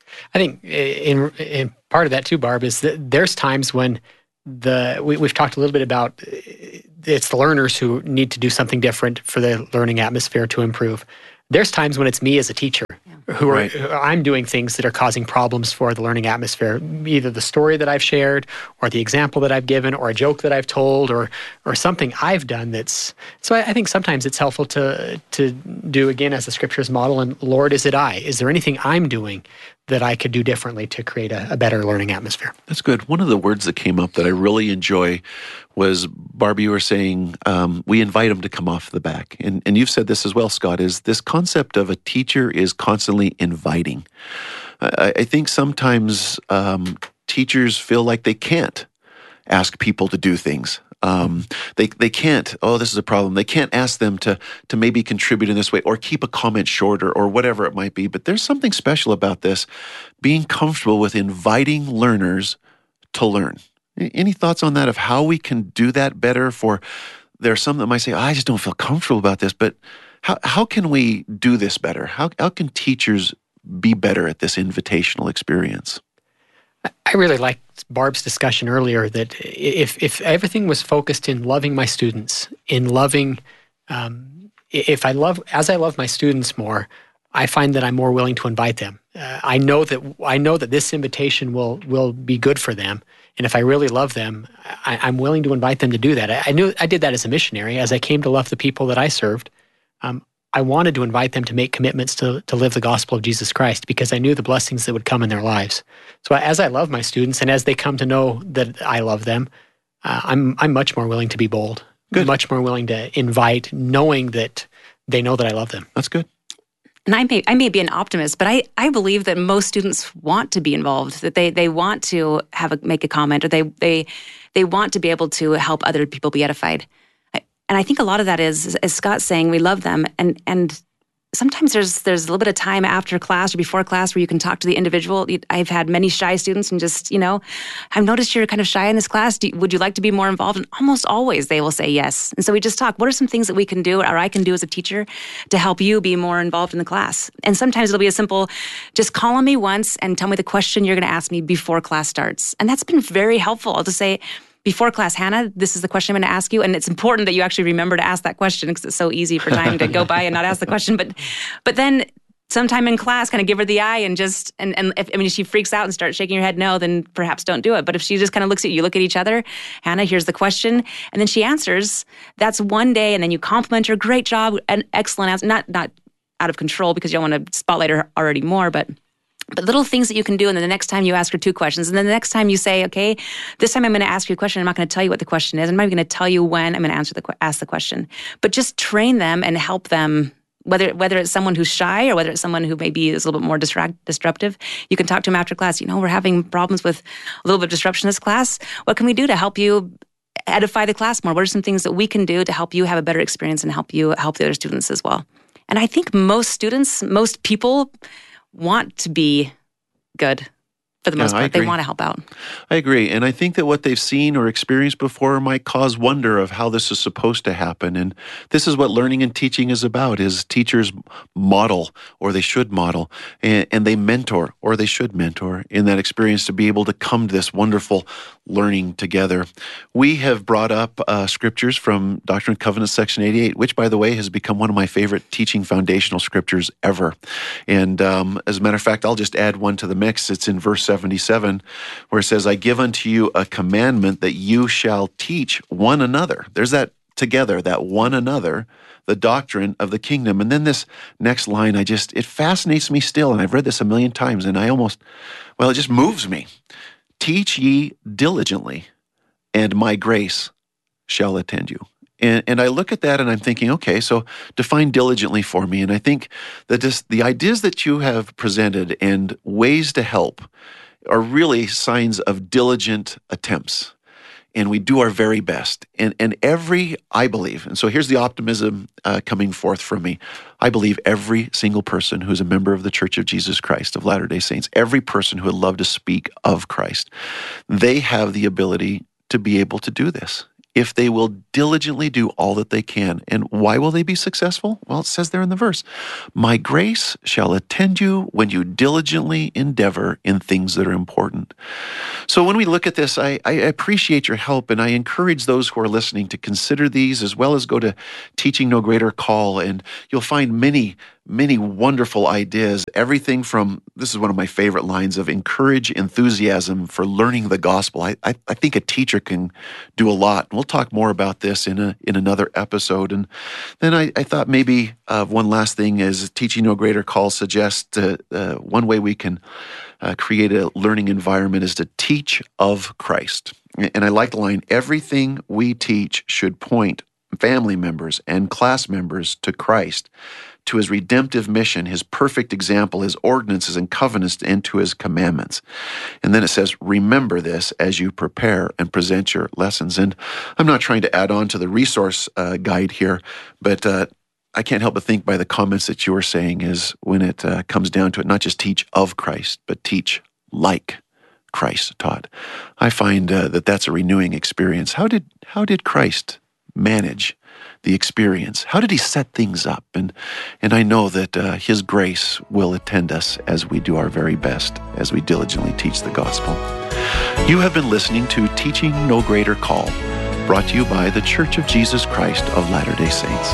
I think in, in part of that too, Barb, is that there's times when the we, we've talked a little bit about it's the learners who need to do something different for the learning atmosphere to improve. There's times when it's me as a teacher yeah. who are right. who, I'm doing things that are causing problems for the learning atmosphere. Either the story that I've shared, or the example that I've given, or a joke that I've told, or or something I've done that's. So I, I think sometimes it's helpful to to do again as the Scriptures model. And Lord, is it I? Is there anything I'm doing that I could do differently to create a, a better learning atmosphere? That's good. One of the words that came up that I really enjoy was, Barbie, you were saying, um, we invite them to come off the back. And, and you've said this as well, Scott, is this concept of a teacher is constantly inviting. I, I think sometimes um, teachers feel like they can't ask people to do things. Um, they they can't, oh, this is a problem. They can't ask them to to maybe contribute in this way or keep a comment shorter or whatever it might be. But there's something special about this, being comfortable with inviting learners to learn. Any thoughts on that of how we can do that better? For there are some that might say, oh, I just don't feel comfortable about this, but how how can we do this better? How how can teachers be better at this invitational experience? I really liked Barb's discussion earlier that if if everything was focused in loving my students, in loving, um, if I love, as I love my students more, I find that I'm more willing to invite them. Uh, I know that I know that this invitation will will be good for them, and if I really love them, I, I'm willing to invite them to do that. I, I knew I did that as a missionary. As I came to love the people that I served, um, I wanted to invite them to make commitments to, to live the gospel of Jesus Christ because I knew the blessings that would come in their lives. So as I love my students and as they come to know that I love them, uh, I'm I'm much more willing to be bold, good. much more willing to invite, knowing that they know that I love them. That's good. And I may I may be an optimist, but I, I believe that most students want to be involved, that they, they want to have a, make a comment, or they they they want to be able to help other people be edified. And I think a lot of that is, as Scott's saying, we love them. And and sometimes there's there's a little bit of time after class or before class where you can talk to the individual. I've had many shy students and just, you know, I've noticed you're kind of shy in this class. Do, would you like to be more involved? And almost always they will say yes. And so we just talk, what are some things that we can do or I can do as a teacher to help you be more involved in the class? And sometimes it'll be a simple, just call on me once and tell me the question you're going to ask me before class starts. And that's been very helpful. I'll just say, before class, Hannah, this is the question I'm going to ask you. And it's important that you actually remember to ask that question because it's so easy for time to go by and not ask the question. But but then sometime in class, kind of give her the eye and just, and, and if, I mean, if she freaks out and starts shaking her head no, then perhaps don't do it. But if she just kind of looks at you, you look at each other, Hannah, here's the question. And then she answers, that's one day. And then you compliment her, great job, an excellent answer. Not, not out of control because you don't want to spotlight her already more, but But little things that you can do, and then the next time you ask her two questions, and then the next time you say, okay, this time I'm going to ask you a question. I'm not going to tell you what the question is. I'm not going to tell you when I'm going to answer the ask the question. But just train them and help them, whether whether it's someone who's shy or whether it's someone who maybe is a little bit more distract, disruptive. You can talk to them after class. You know, we're having problems with a little bit of disruption in this class. What can we do to help you edify the class more? What are some things that we can do to help you have a better experience and help you help the other students as well? And I think most students, most people want to be good for the most yeah, part. They want to help out. I agree. And I think that what they've seen or experienced before might cause wonder of how this is supposed to happen. And this is what learning and teaching is about, is teachers model, or they should model, and, and they mentor, or they should mentor in that experience to be able to come to this wonderful learning together. We have brought up uh, scriptures from Doctrine and Covenants, section eighty-eight, which, by the way, has become one of my favorite teaching foundational scriptures ever. And um, as a matter of fact, I'll just add one to the mix. It's in verse seventy-seven, where it says, I give unto you a commandment that you shall teach one another. There's that together, that one another, the doctrine of the kingdom. And then this next line, I just, it fascinates me still. And I've read this a million times, and I almost, well, it just moves me. Teach ye diligently, and my grace shall attend you. And, and I look at that and I'm thinking, okay, so define diligently for me. And I think that this, the ideas that you have presented and ways to help are really signs of diligent attempts. And we do our very best. And, and every, I believe, and so here's the optimism uh, coming forth from me. I believe every single person who's a member of the Church of Jesus Christ of Latter-day Saints, every person who would love to speak of Christ, they have the ability to be able to do this. if they will diligently do all that they can. And why will they be successful? Well, it says there in the verse, my grace shall attend you when you diligently endeavor in things that are important. So when we look at this, I, I appreciate your help, and I encourage those who are listening to consider these, as well as go to Teaching No Greater Call, and you'll find many many wonderful ideas, everything from, this is one of my favorite lines, of encourage enthusiasm for learning the gospel. I, I, I think a teacher can do a lot. We'll talk more about this in a in another episode. And then I, I thought maybe uh, one last thing is Teaching No Greater Call suggests uh, uh, one way we can uh, create a learning environment is to teach of Christ. And I like the line, everything we teach should point family members and class members to Christ, to his redemptive mission, his perfect example, his ordinances and covenants, and to his commandments. And then it says, remember this as you prepare and present your lessons. And I'm not trying to add on to the resource uh, guide here, but uh, I can't help but think by the comments that you were saying is when it uh, comes down to it, not just teach of Christ, but teach like Christ taught. I find uh, that that's a renewing experience. How did how did Christ manage the experience? How did he set things up? And and I know that uh, his grace will attend us as we do our very best, as we diligently teach the gospel. You have been listening to Teaching No Greater Call, brought to you by the Church of Jesus Christ of Latter-day Saints.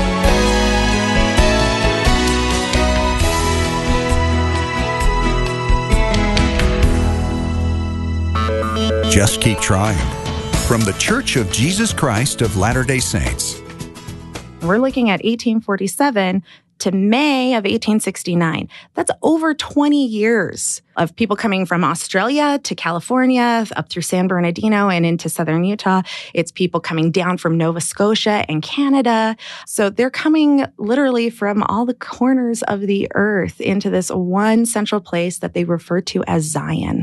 Just keep trying. From the Church of Jesus Christ of Latter-day Saints. We're looking at eighteen forty-seven to May of eighteen sixty-nine. That's over twenty years of people coming from Australia to California, up through San Bernardino and into southern Utah. It's people coming down from Nova Scotia and Canada. So they're coming literally from all the corners of the earth into this one central place that they refer to as Zion.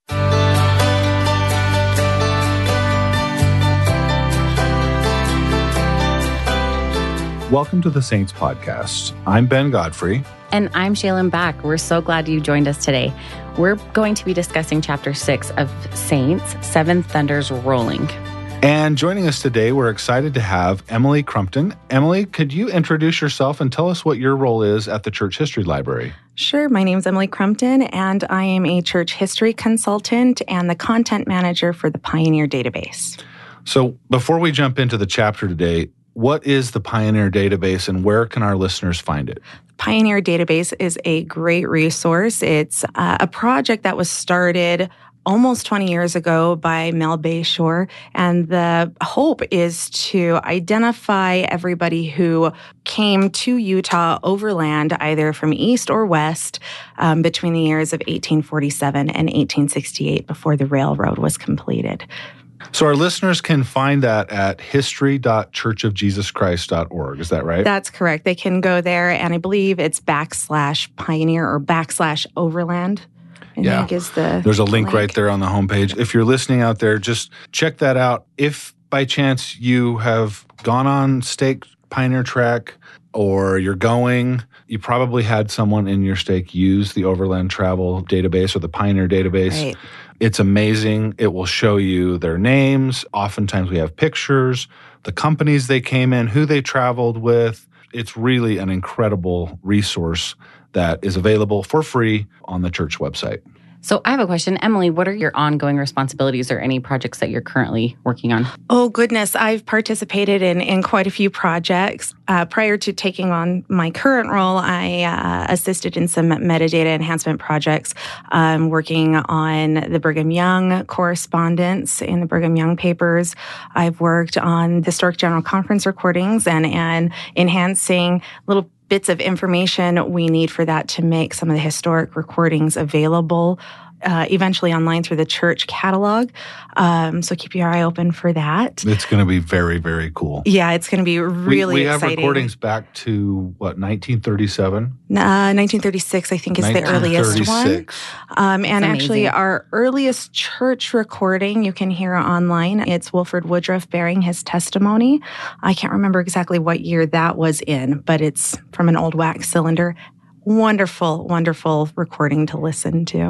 Welcome to the Saints Podcast. I'm Ben Godfrey. And I'm Shaylin Back. We're so glad you joined us today. We're going to be discussing chapter six of Saints, Seven Thunders Rolling. And joining us today, we're excited to have Emily Crumpton. Emily, could you introduce yourself and tell us what your role is at the Church History Library? Sure. My name is Emily Crumpton, and I am a church history consultant and the content manager for the Pioneer Database. So before we jump into the chapter today, what is the Pioneer Database and where can our listeners find it? Pioneer Database is a great resource. It's uh, a project that was started almost twenty years ago by Mel Bayshore, and the hope is to identify everybody who came to Utah overland, either from east or west, um, between the years of eighteen forty-seven and eighteen sixty-eight, before the railroad was completed. So our listeners can find that at history dot church of jesus christ dot org. Is that right? That's correct. They can go there, and I believe it's backslash pioneer or backslash overland. I yeah. think is the There's a link, link right there on the homepage. If you're listening out there, just check that out. If by chance you have gone on stake Pioneer Track or you're going, you probably had someone in your stake use the Overland Travel Database or the Pioneer Database. Right. It's amazing. It will show you their names. Oftentimes we have pictures, the companies they came in, who they traveled with. It's really an incredible resource that is available for free on the church website. So I have a question. Emily, what are your ongoing responsibilities or any projects that you're currently working on? Oh, goodness. I've participated in, in quite a few projects. Uh, prior to taking on my current role, I uh, assisted in some metadata enhancement projects, um, working on the Brigham Young correspondence in the Brigham Young papers. I've worked on the Historic General Conference recordings and, and enhancing little bits of information we need for that to make some of the historic recordings available uh, eventually online through the church catalog. Um, so keep your eye open for that. It's going to be very, very cool. Yeah, it's going to be really we, we exciting. We have recordings back to, what, nineteen thirty-seven? Uh, nineteen thirty-six, I think, is the earliest one. Um, and actually, our earliest church recording you can hear online. It's Wilford Woodruff bearing his testimony. I can't remember exactly what year that was in, but it's from an old wax cylinder. Wonderful, wonderful recording to listen to.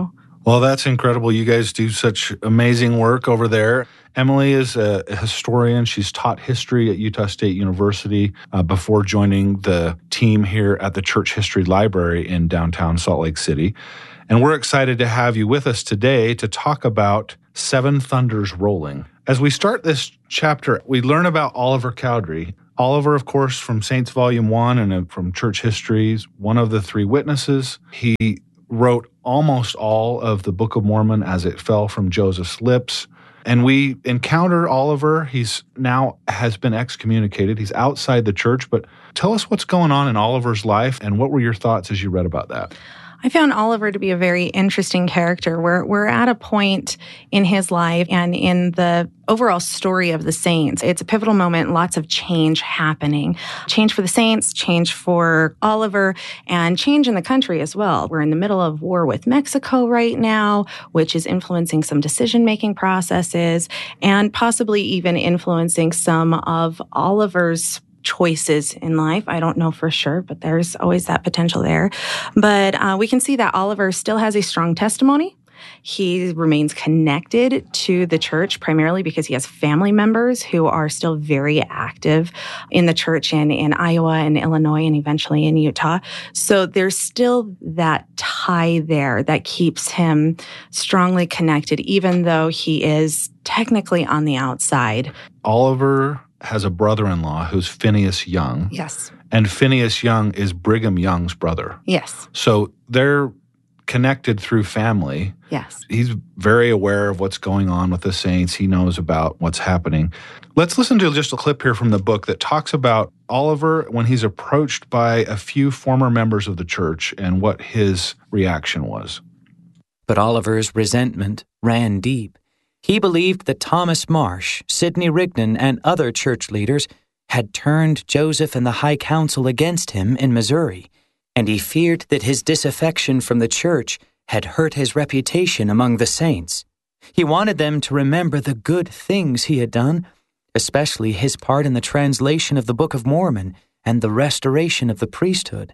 Well, that's incredible. You guys do such amazing work over there. Emily is a historian. She's taught history at Utah State University uh, before joining the team here at the Church History Library in downtown Salt Lake City. And we're excited to have you with us today to talk about Seven Thunders Rolling. As we start this chapter, we learn about Oliver Cowdery. Oliver, of course, from Saints Volume one and uh, from Church Histories, one of the three witnesses. He wrote almost all of the Book of Mormon as it fell from Joseph's lips. And we encounter Oliver. He's now has been excommunicated. He's outside the church. But tell us what's going on in Oliver's life, and what were your thoughts as you read about that? I found Oliver to be a very interesting character. We're, we're at a point in his life and in the overall story of the saints. It's a pivotal moment, lots of change happening. Change for the saints, change for Oliver, and change in the country as well. We're in the middle of war with Mexico right now, which is influencing some decision-making processes and possibly even influencing some of Oliver's choices in life. I don't know for sure, but there's always that potential there. But uh, we can see that Oliver still has a strong testimony. He remains connected to the church primarily because he has family members who are still very active in the church in, in Iowa and Illinois and eventually in Utah. So there's still that tie there that keeps him strongly connected, even though he is technically on the outside. Oliver has a brother-in-law who's Phineas Young. Yes. And Phineas Young is Brigham Young's brother. Yes. So they're connected through family. Yes. He's very aware of what's going on with the saints. He knows about what's happening. Let's listen to just a clip here from the book that talks about Oliver when he's approached by a few former members of the church and what his reaction was. But Oliver's resentment ran deep. He believed that Thomas Marsh, Sidney Rigdon, and other church leaders had turned Joseph and the High Council against him in Missouri, and he feared that his disaffection from the church had hurt his reputation among the saints. He wanted them to remember the good things he had done, especially his part in the translation of the Book of Mormon and the restoration of the priesthood.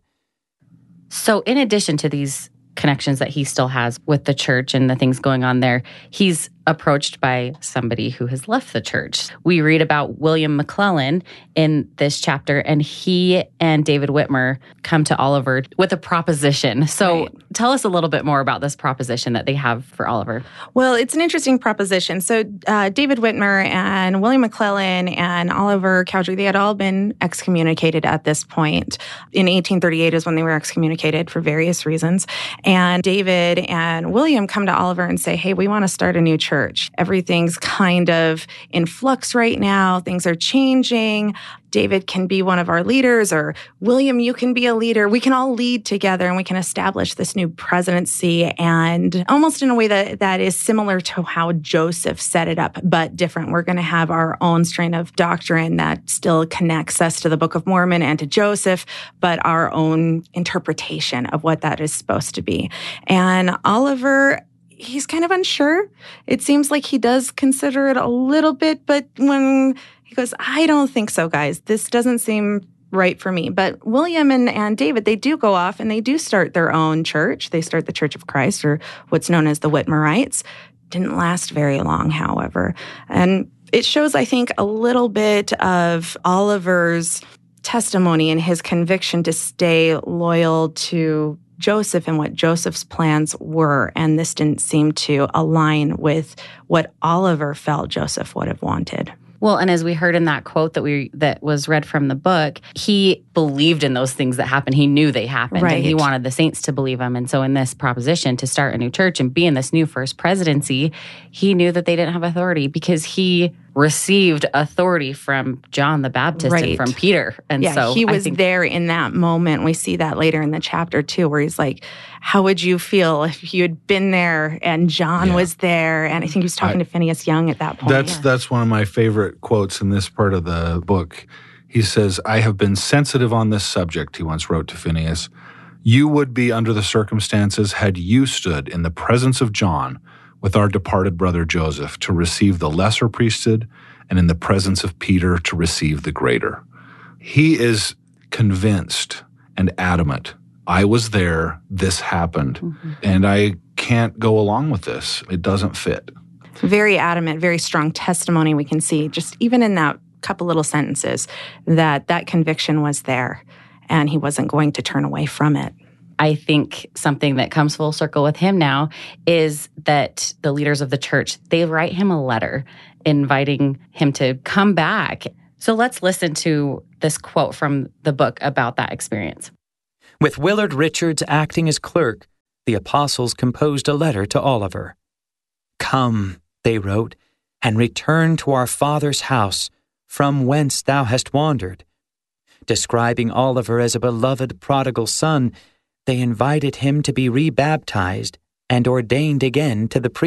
So in addition to these connections that he still has with the church and the things going on there, he's approached by somebody who has left the church. We read about William McClellan in this chapter, and he and David Whitmer come to Oliver with a proposition. So right. Tell us a little bit more about this proposition that they have for Oliver. Well, it's an interesting proposition. So uh, David Whitmer and William McClellan and Oliver Cowdery, they had all been excommunicated at this point. In eighteen thirty-eight is when they were excommunicated for various reasons. And David and William come to Oliver and say, hey, we want to start a new church. Church. Everything's kind of in flux right now. Things are changing. David can be one of our leaders, or William, you can be a leader. We can all lead together and we can establish this new presidency, and almost in a way that, that is similar to how Joseph set it up, but different. We're going to have our own strain of doctrine that still connects us to the Book of Mormon and to Joseph, but our own interpretation of what that is supposed to be. And Oliver, he's kind of unsure. It seems like he does consider it a little bit, but when he goes, I don't think so, guys. This doesn't seem right for me. But William and, and David, they do go off and they do start their own church. They start the Church of Christ, or what's known as the Whitmerites. Didn't last very long, however. And it shows, I think, a little bit of Oliver's testimony and his conviction to stay loyal to Joseph and what Joseph's plans were, and this didn't seem to align with what Oliver felt Joseph would have wanted. Well, and as we heard in that quote that we that was read from the book, he believed in those things that happened. He knew they happened, right. And he wanted the saints to believe them. And so in this proposition to start a new church and be in this new first presidency, he knew that they didn't have authority because he received authority from John the Baptist right. and from Peter. And yeah, so he was think, there in that moment. We see that later in the chapter too, where he's like, how would you feel if you had been there and John yeah. was there? And I think he was talking I, to Phineas Young at that point. That's, yeah. that's one of my favorite quotes in this part of the book. He says, I have been sensitive on this subject, he once wrote to Phineas. You would be under the circumstances had you stood in the presence of John with our departed brother Joseph to receive the lesser priesthood, and in the presence of Peter to receive the greater. He is convinced and adamant, I was there, this happened. Mm-hmm. And I can't go along with this. It doesn't fit. Very adamant, very strong testimony we can see, just even in that couple little sentences, that that conviction was there and he wasn't going to turn away from it. I think something that comes full circle with him now is that the leaders of the church, they write him a letter inviting him to come back. So let's listen to this quote from the book about that experience. With Willard Richards acting as clerk, the apostles composed a letter to Oliver. "Come," they wrote, "and return to our Father's house, from whence thou hast wandered." Describing Oliver as a beloved prodigal son, they invited him to be rebaptized and ordained again to the priesthood.